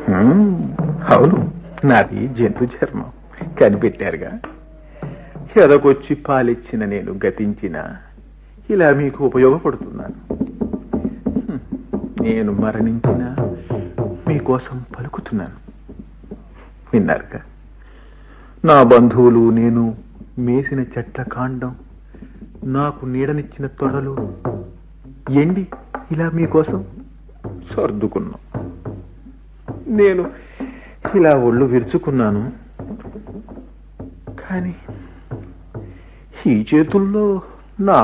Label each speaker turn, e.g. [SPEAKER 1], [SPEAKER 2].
[SPEAKER 1] అవును, నాది జంతు చర్మం, కనిపెట్టారుగా. ఎదకొచ్చి పాలిచ్చిన నేను గతించిన ఇలా మీకు ఉపయోగపడుతున్నాను. నేను మరణించిన మీకోసం పలుకుతున్నాను. విన్నారుగా, నా బంధువులు నేను మేసిన చెట్ల కాండం, నాకు నీడనిచ్చిన తొడలు ఎండి ఇలా మీకోసం సర్దుకున్నాం. నేను ఇలా ఒళ్ళు విరుచుకున్నాను, కానీ ఈ చేతుల్లో